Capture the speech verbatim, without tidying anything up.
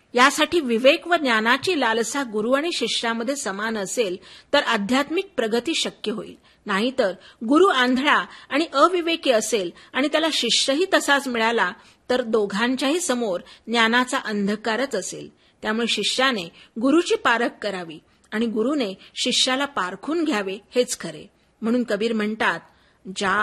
यासाठी विवेक व ज्ञानाची लालसा गुरु आणि शिष्यामध्ये समान असेल तर आध्यात्मिक प्रगती शक्य होईल. नाहीतर गुरु आंधळा आणि अविवेकी असेल आणि त्याला शिष्यही तसाच मिळाला तर दोघांच्याही समोर ज्ञानाचा अंधकारच असेल. त्यामुळे शिष्याने गुरुची पारख करावी आणि गुरुने शिष्याला पारखून घ्यावे हेच खरे. म्हणून कबीर म्हणतात, जा